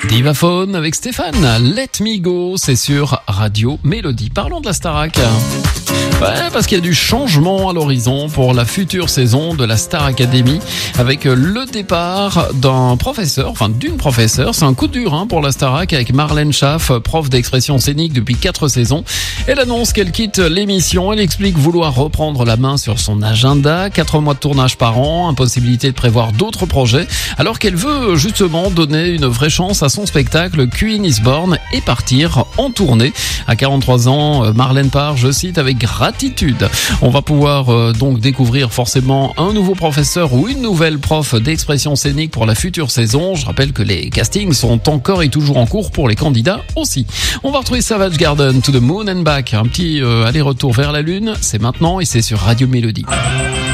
Divaphone avec Stéphane, Let Me Go, c'est sur Radio Mélodie. Parlons de la Starac. Ouais, parce qu'il y a du changement à l'horizon pour la future saison de la Star Academy avec le départ d'une professeure. C'est un coup dur pour la Starac avec Marlène Schaff, prof d'expression scénique depuis 4 saisons. Elle annonce qu'elle quitte l'émission. Elle explique vouloir reprendre la main sur son agenda. 4 mois de tournage par an, impossibilité de prévoir d'autres projets, alors qu'elle veut justement donner une vraie chance à son spectacle Queen is Born et partir en tournée. À 43 ans, Marlène part, je cite, avec gratitude. On va pouvoir donc découvrir forcément un nouveau professeur ou une nouvelle prof d'expression scénique pour la future saison. Je rappelle que les castings sont encore et toujours en cours pour les candidats aussi. On va retrouver Savage Garden, To the Moon and Back. Un petit aller-retour vers la Lune, c'est maintenant et c'est sur Radio Mélodie.